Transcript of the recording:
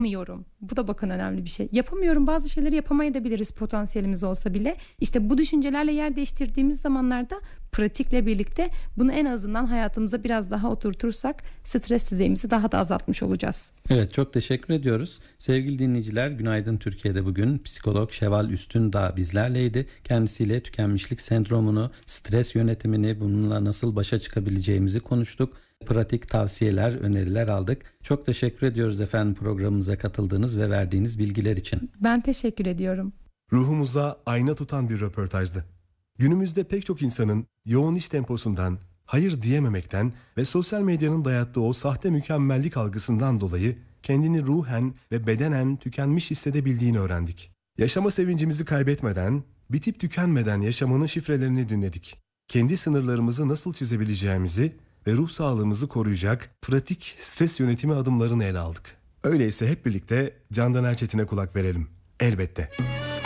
yapamıyorum. Bu da bakın önemli bir şey. Yapamıyorum, bazı şeyleri yapamayabiliriz potansiyelimiz olsa bile. İşte bu düşüncelerle yer değiştirdiğimiz zamanlarda pratikle birlikte bunu en azından hayatımıza biraz daha oturtursak stres düzeyimizi daha da azaltmış olacağız. Evet, çok teşekkür ediyoruz. Sevgili dinleyiciler, Günaydın Türkiye'de bugün psikolog Şevval Üstündağ bizlerleydi. Kendisiyle tükenmişlik sendromunu, stres yönetimini, bununla nasıl başa çıkabileceğimizi konuştuk. Pratik tavsiyeler, öneriler aldık. Çok teşekkür ediyoruz efendim programımıza katıldığınız ve verdiğiniz bilgiler için. Ben teşekkür ediyorum. Ruhumuza ayna tutan bir röportajdı. Günümüzde pek çok insanın yoğun iş temposundan, hayır diyememekten ve sosyal medyanın dayattığı o sahte mükemmellik algısından dolayı kendini ruhen ve bedenen tükenmiş hissedebildiğini öğrendik. Yaşama sevincimizi kaybetmeden, bitip tükenmeden yaşamanın şifrelerini dinledik. Kendi sınırlarımızı nasıl çizebileceğimizi ve ruh sağlığımızı koruyacak pratik stres yönetimi adımlarını ele aldık. Öyleyse hep birlikte Candan Erçetin'e kulak verelim. Elbette.